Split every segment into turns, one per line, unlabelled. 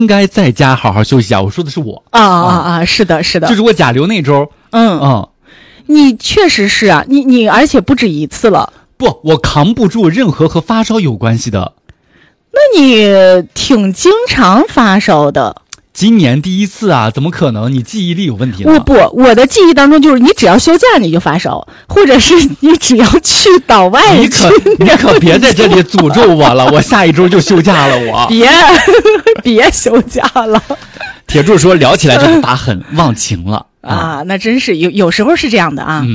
应该在家好好休息啊。我说的是我
是的，是的，
就是我甲流那周，
你确实是啊，你而且不止一次了。
不，我扛不住任何和发烧有关系的。
那你挺经常发烧的。
今年第一次啊，怎么可能？你记忆力有问题呢？
我的记忆当中就是你只要休假你就发烧，或者是你只要去岛外
你可别在这里诅咒我了，我下一周就休假了，我
别休假了。
铁柱说聊起来就打狠，忘情了
啊，那真是有时候是这样的啊。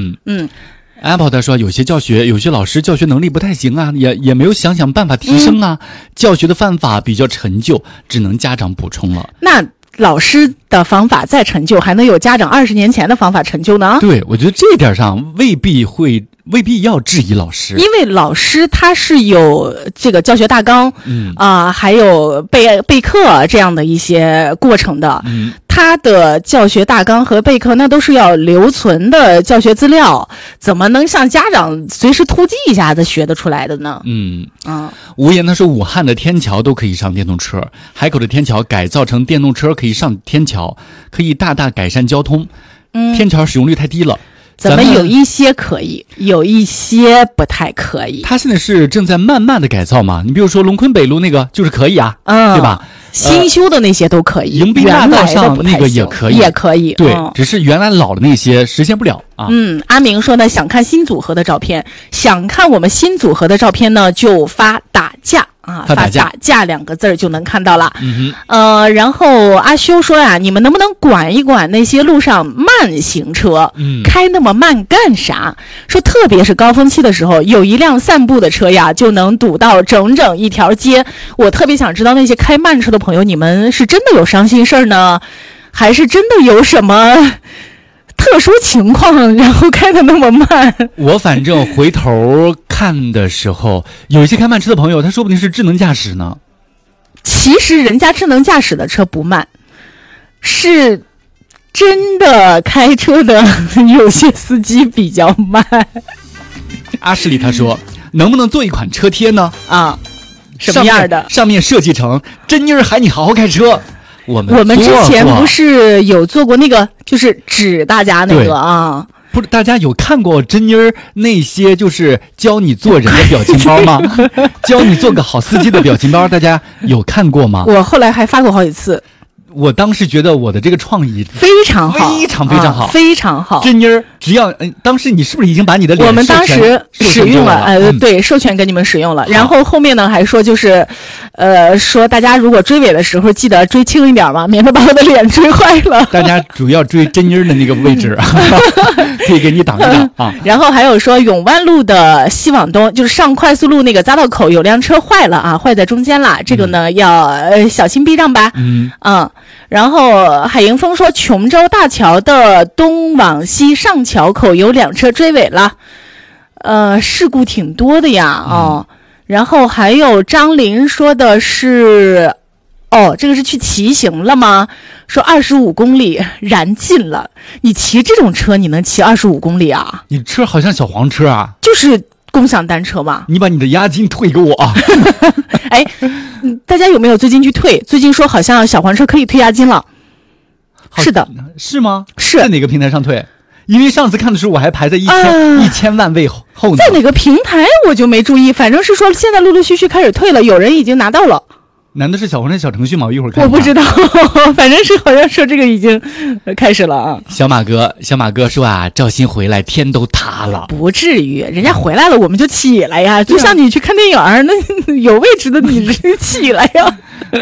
Apple 他说有些老师教学能力不太行啊，也没有想办法提升啊，教学的方法比较陈旧，只能家长补充了。
那老师的方法再陈旧，还能有家长20年前的方法陈旧呢？
对，我觉得这一点上未必要质疑老师，
因为老师他是有这个教学大纲，还有备课这样的一些过程的。他的教学大纲和备课那都是要留存的教学资料，怎么能像家长随时突击一下子学得出来的呢？
无言他说武汉的天桥都可以上电动车，海口的天桥改造成电动车可以上天桥，可以大大改善交通。天桥使用率太低了。
咱们有一些可以，有一些不太可以。
它现在是正在慢慢的改造嘛？你比如说龙坤北路那个就是可以啊，对吧？
新修的那些都可以，
迎宾大道上那个也可以，对，只是原来老的那些实现不了啊。
阿明说呢，想看新组合的照片，想看我们新组合的照片呢，就发打架。发打架2个字就能看到了。然后阿修说呀，你们能不能管一管那些路上慢行车？开那么慢干啥？说特别是高峰期的时候，有一辆散步的车呀，就能堵到整整一条街。我特别想知道那些开慢车的朋友，你们是真的有伤心事儿呢，还是真的有什么特殊情况，然后开得那么慢？
我反正回头看的时候，有一些开慢车的朋友，他说不定是智能驾驶呢。
其实人家智能驾驶的车不慢，是真的开车的有些司机比较慢。
阿什里他说，能不能做一款车贴呢？
什么样的？
上面设计成真妮儿喊你好好开车。我们
之前不是有做过那个，就是指大家那个啊？
不是，大家有看过真妮儿那些就是教你做人的表情包吗？教你做个好司机的表情包，大家有看过吗？
我后来还发过好几次。
我当时觉得我的这个创意
非常好，非常好。
真妮儿，只要当时你是不是已经把你的脸
我们当时使用了，对，授权给你们使用了。然后后面呢还说就是，说大家如果追尾的时候记得追轻一点嘛，免得把我的脸追坏了。
大家主要追真妮儿的那个位置，可以给你挡一挡啊。
然后还有说永湾路的西往东，就是上快速路那个匝道口有辆车坏了啊，坏在中间了，这个呢要小心避让吧。然后海迎风说，琼州大桥的东往西上桥口有2车追尾了，事故挺多的呀。然后还有张林说的是，这个是去骑行了吗？说25公里燃尽了。你骑这种车你能骑25公里啊？
你车好像小黄车啊？
就是共享单车嘛。
你把你的押金退给我。
哎，大家有没有最近去退？最近说好像小黄车可以退押金了。是的。
是吗？
是
在哪个平台上退？因为上次看的时候我还排在1000万位后呢。
在哪个平台我就没注意，反正是说现在陆陆续续开始退了，有人已经拿到了。
难道是小黄车小程序吗？我一会儿看。
我不知道，反正是好像说这个已经开始了啊。
小马哥说啊，赵鑫回来天都塌了。
不至于，人家回来了我们就起来呀，就像你去看电影那有位置的你起来呀。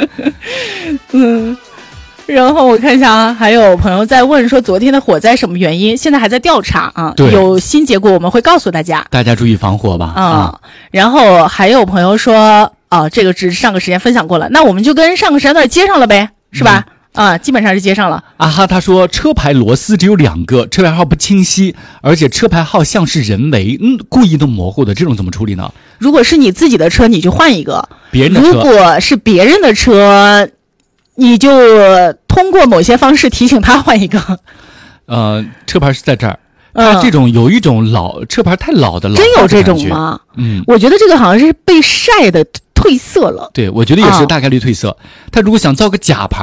然后我看一下啊，还有朋友在问说昨天的火灾什么原因，现在还在调查啊。有新结果我们会告诉大家。
大家注意防火吧。
然后还有朋友说，这个只是上个时间分享过了，那我们就跟上个时间段接上了呗，是吧？基本上是接上了。
他说车牌螺丝只有2个，车牌号不清晰，而且车牌号像是人为故意弄模糊的，这种怎么处理呢？
如果是你自己的车，你就换一个；
别人的车，
如果是别人的车，你就通过某些方式提醒他换一个。
车牌是在这儿。他这种有一种老车牌太老的老，
真有这种吗？我觉得这个好像是被晒的褪色了。
对，我觉得也是大概率褪色。他如果想造个假牌